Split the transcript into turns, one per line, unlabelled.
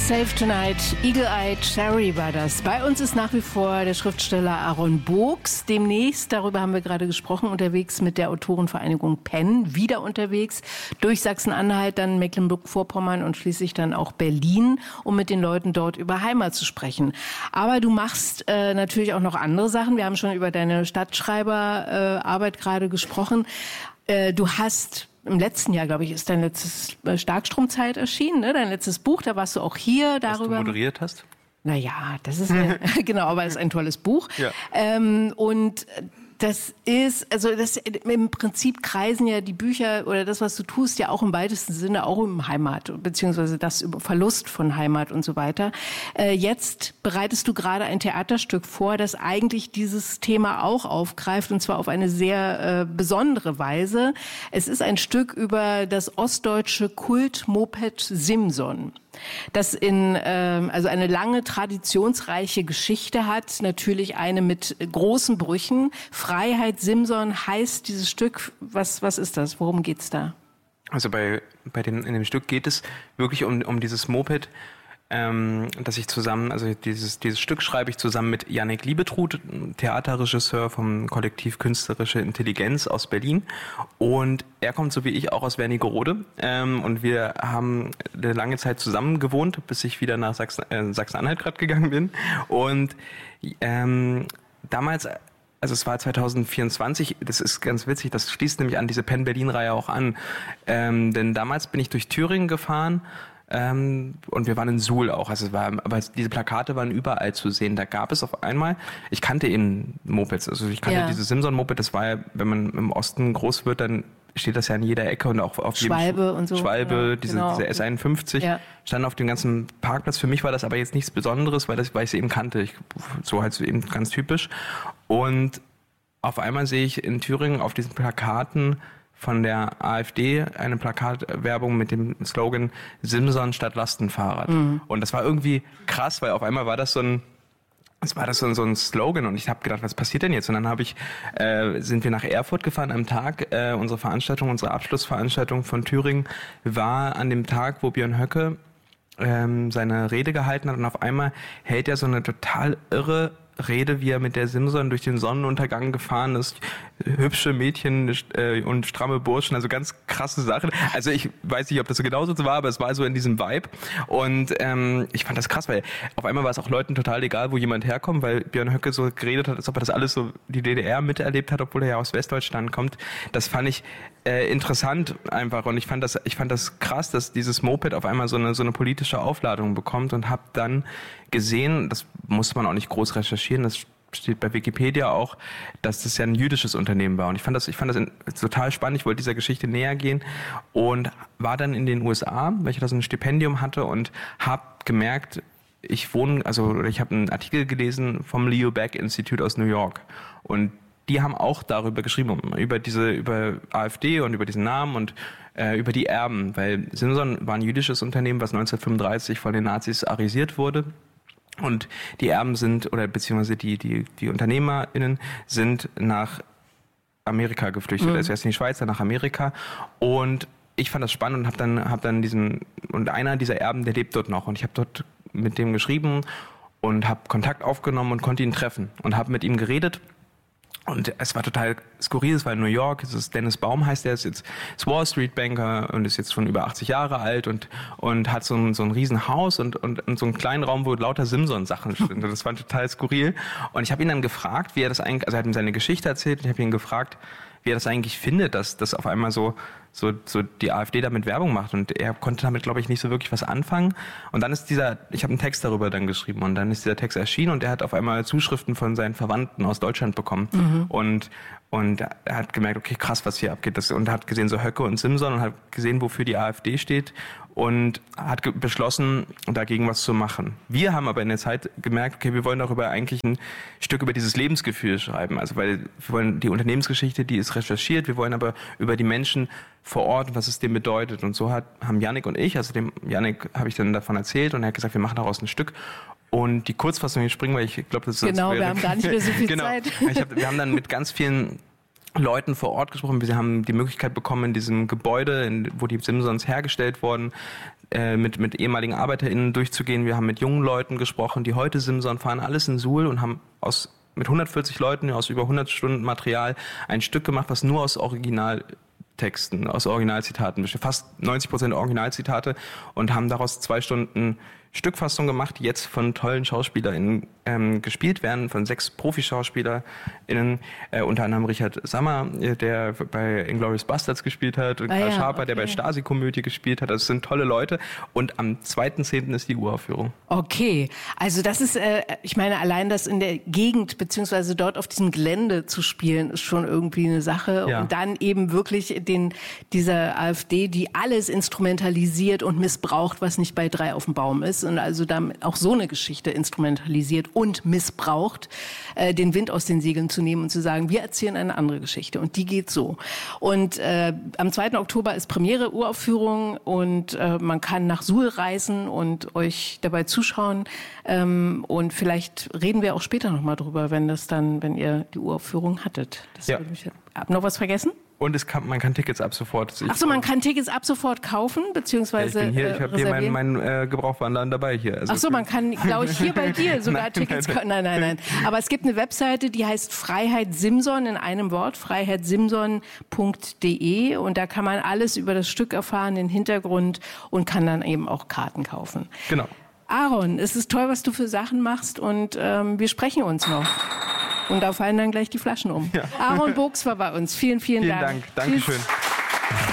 Save Tonight, Eagle-Eyed Cherry war das. Bei uns ist nach wie vor der Schriftsteller Aaron Books. Demnächst, darüber haben wir gerade gesprochen, unterwegs mit der Autorenvereinigung PEN, wieder unterwegs durch Sachsen-Anhalt, dann Mecklenburg-Vorpommern und schließlich dann auch Berlin, um mit den Leuten dort über Heimat zu sprechen. Aber du machst natürlich auch noch andere Sachen. Wir haben schon über deine Stadtschreiberarbeit gerade gesprochen. Du hast im letzten Jahr, glaube ich, ist dein letztes Starkstromzeit erschienen, ne? Dein letztes Buch, da warst du auch hier darüber.
Was du moderiert hast?
Naja, das ist genau, aber es ist ein tolles Buch.
Ja.
Und das ist, also das im Prinzip kreisen ja die Bücher oder das, was du tust, ja auch im weitesten Sinne auch um Heimat, beziehungsweise das über Verlust von Heimat und so weiter. Jetzt bereitest du gerade ein Theaterstück vor, das eigentlich dieses Thema auch aufgreift, und zwar auf eine sehr besondere Weise. Es ist ein Stück über das ostdeutsche Kultmoped Simson, das also eine lange, traditionsreiche Geschichte hat, natürlich eine mit großen Brüchen. Freiheit Simson heißt dieses Stück. Was ist das? Worum geht's da?
Also in dem Stück geht es wirklich um dieses Moped, dass ich zusammen, also dieses Stück schreibe ich zusammen mit Yannick Liebetrud, Theaterregisseur vom Kollektiv Künstlerische Intelligenz aus Berlin. Und er kommt so wie ich auch aus Wernigerode. Und wir haben eine lange Zeit zusammen gewohnt, bis ich wieder nach Sachsen-Anhalt gerade gegangen bin. Und damals, also es war 2024, das ist ganz witzig, das schließt nämlich an diese PEN Berlin-Reihe auch an. Denn damals bin ich durch Thüringen gefahren, und wir waren in Suhl auch, aber diese Plakate waren überall zu sehen. Da gab es auf einmal, ich kannte eben Mopeds, also ich kannte dieses Simson-Moped, das war ja, wenn man im Osten groß wird, dann steht das ja in jeder Ecke und auch auf
Schwalbe und so.
Schwalbe, diese S51, stand auf dem ganzen Parkplatz. Für mich war das aber jetzt nichts Besonderes, weil ich es eben kannte. So halt eben ganz typisch. Und auf einmal sehe ich in Thüringen auf diesen Plakaten von der AfD eine Plakatwerbung mit dem Slogan Simson statt Lastenfahrrad. Mhm. Und das war irgendwie krass, weil auf einmal war das so ein Slogan und ich habe gedacht, was passiert denn jetzt? Und dann sind wir nach Erfurt gefahren am Tag. Unsere Abschlussveranstaltung von Thüringen war an dem Tag, wo Björn Höcke seine Rede gehalten hat, und auf einmal hält er so eine total irre Rede, wie er mit der Simson durch den Sonnenuntergang gefahren ist. Hübsche Mädchen und stramme Burschen, also ganz krasse Sachen. Also ich weiß nicht, ob das so genauso war, aber es war so in diesem Vibe. Und ich fand das krass, weil auf einmal war es auch Leuten total egal, wo jemand herkommt, weil Björn Höcke so geredet hat, als ob er das alles so die DDR miterlebt hat, obwohl er ja aus Westdeutschland kommt. Das fand ich interessant einfach, und ich fand das krass, dass dieses Moped auf einmal so eine politische Aufladung bekommt, und habe dann gesehen, das musste man auch nicht groß recherchieren, das steht bei Wikipedia auch, dass das ja ein jüdisches Unternehmen war, und ich fand das total spannend. Ich wollte dieser Geschichte näher gehen und war dann in den USA, weil ich da so ein Stipendium hatte, und habe gemerkt, ich habe einen Artikel gelesen vom Leo Baeck Institute aus New York, und die haben auch darüber geschrieben, über AfD und über diesen Namen und über die Erben, weil Simson war ein jüdisches Unternehmen, was 1935 von den Nazis arisiert wurde. Und die Erben beziehungsweise die UnternehmerInnen sind nach Amerika geflüchtet. Also erst in die Schweiz, dann nach Amerika. Und ich fand das spannend und hab dann und einer dieser Erben, der lebt dort noch. Und ich habe dort mit dem geschrieben und habe Kontakt aufgenommen und konnte ihn treffen und habe mit ihm geredet. Und es war total skurril, es war in New York, es ist Dennis Baum heißt, der ist jetzt Wall Street Banker und ist jetzt schon über 80 Jahre alt und hat so ein riesen Haus und so einen kleinen Raum, wo lauter Simson-Sachen sind. Und das war total skurril. Und ich habe ihn dann gefragt, wie er das eigentlich, also er hat ihm seine Geschichte erzählt, und ich habe ihn gefragt, wie er das eigentlich findet, dass auf einmal so die AfD damit Werbung macht, und er konnte damit, glaube ich, nicht so wirklich was anfangen. Und dann ich habe einen Text darüber dann geschrieben, und dann ist dieser Text erschienen, und er hat auf einmal Zuschriften von seinen Verwandten aus Deutschland bekommen. Mhm. Und er hat gemerkt, okay, krass, was hier abgeht. Und hat gesehen, so Höcke und Simson, und hat gesehen, wofür die AfD steht, und hat beschlossen, dagegen was zu machen. Wir haben aber in der Zeit gemerkt, okay, wir wollen darüber eigentlich ein Stück über dieses Lebensgefühl schreiben. Also weil wir wollen die Unternehmensgeschichte, die ist recherchiert, wir wollen aber über die Menschen vor Ort, was es dem bedeutet. Und so haben Yannick und ich, also dem Yannick habe ich dann davon erzählt, und er hat gesagt, wir machen daraus ein Stück. Und die Kurzfassung, ich springe, weil ich glaube, das ist...
Genau, wir haben gar nicht mehr so viel Zeit.
Wir haben dann mit ganz vielen Leuten vor Ort gesprochen. Wir haben die Möglichkeit bekommen, in diesem Gebäude, wo die Simsons hergestellt wurden, mit ehemaligen ArbeiterInnen durchzugehen. Wir haben mit jungen Leuten gesprochen, die heute Simson fahren, alles in Suhl, und haben mit 140 Leuten aus über 100 Stunden Material ein Stück gemacht, was nur aus Originaltexten, aus Originalzitaten besteht. Fast 90% Originalzitate, und haben daraus 2 Stunden Stückfassung gemacht, die jetzt von tollen SchauspielerInnen gespielt werden, von 6 ProfischauspielerInnen, unter anderem Richard Sammer, der bei Inglourious Basterds gespielt hat, und Karl Schaper, der bei Stasi-Komödie gespielt hat. Das sind tolle Leute, und am 2.10. ist die Uraufführung.
Okay, also das ist, ich meine, allein das in der Gegend, beziehungsweise dort auf diesem Gelände zu spielen, ist schon irgendwie eine Sache. Ja. Und dann eben wirklich dieser AfD, die alles instrumentalisiert und missbraucht, was nicht bei 3 auf dem Baum ist, und also damit auch so eine Geschichte instrumentalisiert und missbraucht, den Wind aus den Segeln zu nehmen und zu sagen, wir erzählen eine andere Geschichte, und die geht so. Und am 2. Oktober ist Premiere, Uraufführung, und man kann nach Suhl reisen und euch dabei zuschauen, und vielleicht reden wir auch später nochmal drüber, wenn ihr die Uraufführung hattet. Hab noch was vergessen?
Und man kann Tickets ab sofort.
Achso, man kann Tickets ab sofort kaufen, beziehungsweise
ich habe hier meinen Gebrauchwarenladen dabei hier. Also
Achso, man kann, glaube ich, hier bei dir sogar Tickets kaufen. Nein. Aber es gibt eine Webseite, die heißt Freiheit Simson, in einem Wort, freiheitsimson.de, und da kann man alles über das Stück erfahren, den Hintergrund, und kann dann eben auch Karten kaufen.
Genau.
Aaron, es ist toll, was du für Sachen machst, und wir sprechen uns noch. Und da fallen dann gleich die Flaschen um. Ja. Aaron Bogs war bei uns. Vielen Dank.
Dankeschön.